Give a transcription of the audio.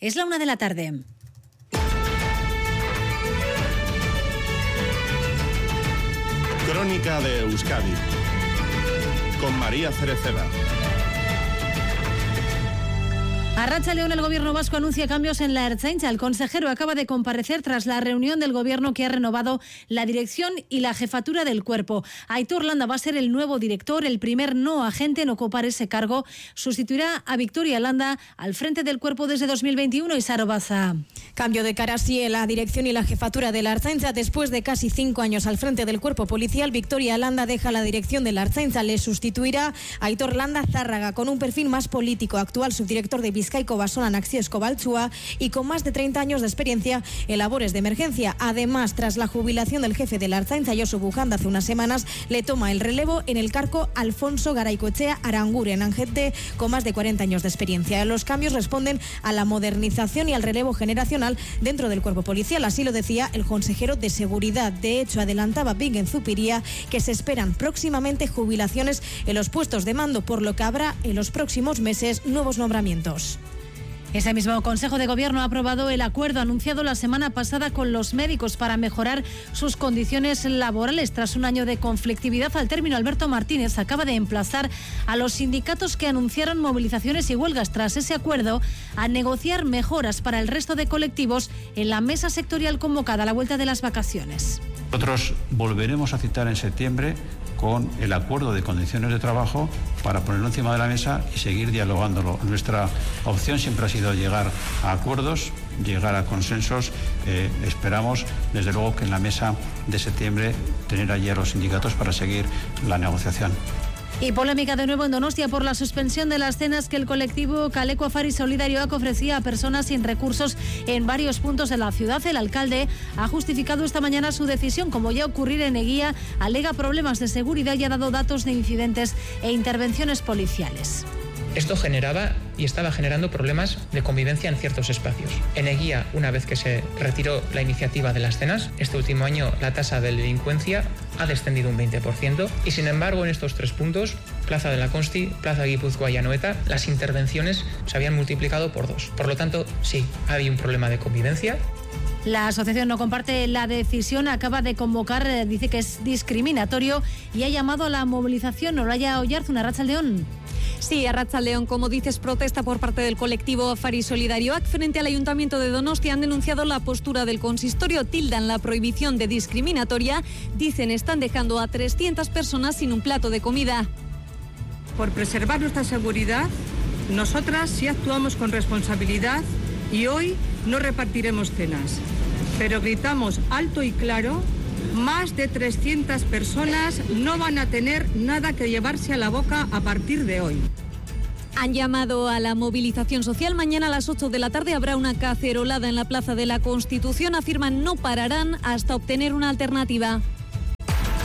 Es la 1 de la tarde. Crónica de Euskadi con María Cereceda. Arratsaldeon, el Gobierno vasco anuncia cambios en la Ertzaintza. El consejero acaba de comparecer tras la reunión del Gobierno que ha renovado la dirección y la jefatura del cuerpo. Aitor Landa va a ser el nuevo director, el primer no agente en ocupar ese cargo. Sustituirá a Victoria Landa al frente del cuerpo desde 2021. Y Saro Baza. Cambio de cara sí en la dirección y la jefatura de la Ertzaintza. Después de casi 5 años al frente del cuerpo policial, Victoria Landa deja la dirección de la Ertzaintza. Le sustituirá a Aitor Landa Zárraga, con un perfil más político, actual subdirector de Bizkaiko Basolan Akzio Escobaltzua y con más de 30 años de experiencia en labores de emergencia. Además, tras la jubilación del jefe de la Ertzaintza, Josu Bujanda, hace unas semanas, le toma el relevo en el cargo Alfonso Garaikoetxea Aranguren, agente con más de 40 años de experiencia. Los cambios responden a la modernización y al relevo generacional dentro del cuerpo policial. Así lo decía el consejero de Seguridad. De hecho, adelantaba Bingen Zupiria que se esperan próximamente jubilaciones en los puestos de mando, por lo que habrá en los próximos meses nuevos nombramientos. Ese mismo Consejo de Gobierno ha aprobado el acuerdo anunciado la semana pasada con los médicos para mejorar sus condiciones laborales. Tras un año de conflictividad al término, Alberto Martínez acaba de emplazar a los sindicatos que anunciaron movilizaciones y huelgas tras ese acuerdo a negociar mejoras para el resto de colectivos en la mesa sectorial convocada a la vuelta de las vacaciones. Nosotros volveremos a citar en septiembre con el acuerdo de condiciones de trabajo para ponerlo encima de la mesa y seguir dialogándolo. Nuestra opción siempre ha sido llegar a acuerdos, llegar a consensos. Esperamos, desde luego, que en la mesa de septiembre tener allí a los sindicatos para seguir la negociación. Y polémica de nuevo en Donostia por la suspensión de las cenas que el colectivo Kaleko Afari Solidarioak ofrecía a personas sin recursos en varios puntos de la ciudad. El alcalde ha justificado esta mañana su decisión. Como ya ocurrir en Eguía, alega problemas de seguridad y ha dado datos de incidentes e intervenciones policiales. Esto generaba y estaba generando problemas de convivencia en ciertos espacios. En Eguía, una vez que se retiró la iniciativa de las cenas, este último año la tasa de delincuencia ha descendido un 20% y, sin embargo, en estos 3 puntos, Plaza de la Consti, Plaza Guipúzcoa y Anoeta, las intervenciones se habían multiplicado por 2. Por lo tanto, sí, había un problema de convivencia. La asociación no comparte la decisión, acaba de convocar, dice que es discriminatorio y ha llamado a la movilización. Olaya Oyarzun, Arratsaldeon. Sí, Arratsaldeon, como dices, protesta por parte del colectivo Afari Solidarioak frente al Ayuntamiento de Donostia. Han denunciado la postura del consistorio, tildan la prohibición de discriminatoria, dicen están dejando a 300 personas sin un plato de comida. Por preservar nuestra seguridad, nosotras sí actuamos con responsabilidad y hoy no repartiremos cenas, pero gritamos alto y claro: más de 300 personas no van a tener nada que llevarse a la boca a partir de hoy. Han llamado a la movilización social. Mañana a las 8 de la tarde habrá una cacerolada en la Plaza de la Constitución. Afirman no pararán hasta obtener una alternativa.